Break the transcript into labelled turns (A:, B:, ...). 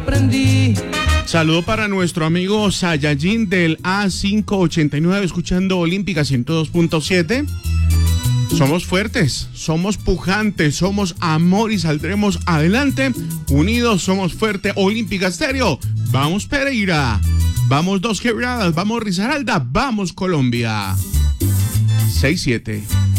A: Aprendí.
B: Saludo para nuestro amigo Sayajin del A589, escuchando Olímpica 102.7. Somos fuertes, somos pujantes, somos amor y saldremos adelante. Unidos somos fuerte. Olímpica Estéreo. Vamos Pereira. Vamos Dos Quebradas. Vamos Risaralda. Vamos Colombia. 6-7.